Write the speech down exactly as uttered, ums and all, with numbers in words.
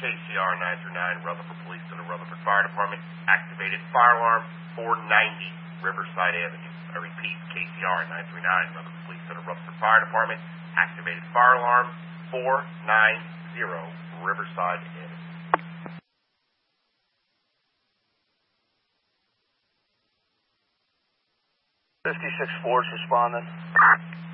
C R nine three nine, Rutherford Police and the Rutherford Fire Department, activated fire alarm four ninety Riverside Avenue. I repeat, K C R nine three nine, Rutherford Police and the Rutherford Fire Department, activated fire alarm four ninety Riverside Avenue. fifty-six Force responding.